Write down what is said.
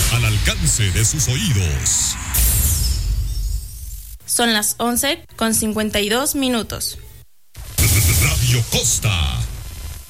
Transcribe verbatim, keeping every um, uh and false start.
al alcance de sus oídos. Son las once con cincuenta y dos minutos. Radio Costa.